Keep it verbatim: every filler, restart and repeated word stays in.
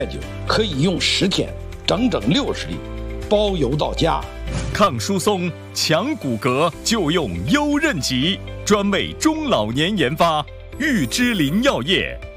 酒可以用十天，整整六十粒，包邮到家。 抗疏松、强骨骼，就用优韧吉，专为中老年研发，玉芝林药业。